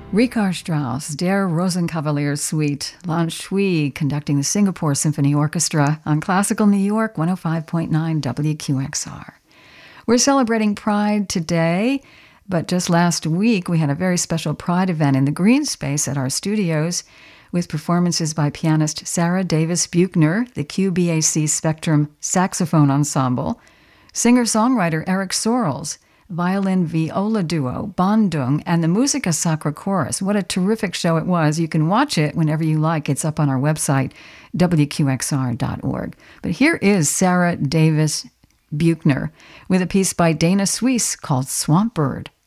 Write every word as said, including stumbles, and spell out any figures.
Richard Strauss, Der Rosenkavalier Suite, Lan Shui conducting the Singapore Symphony Orchestra on Classical New York one oh five point nine W Q X R. We're celebrating Pride today, but just last week we had a very special Pride event in the Green Space at our studios with performances by pianist Sarah Davis Buchner, the Q B A C Spectrum Saxophone Ensemble, singer-songwriter Eric Sorrells, violin-viola duo, Bandung, and the Musica Sacra Chorus. What a terrific show it was. You can watch it whenever you like. It's up on our website, W Q X R dot org. But here is Sarah Davis Buchner with a piece by Dana Suisse called Swamp Bird.